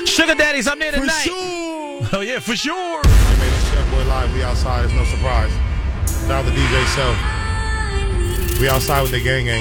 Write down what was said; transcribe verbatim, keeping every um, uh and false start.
Sugar Daddies, I'm there For tonight. sure. Oh, yeah, for sure. Hey, man, it's Chef Boy Live. We outside. It's no surprise. Shout out to D J Self. We outside with the gang gang.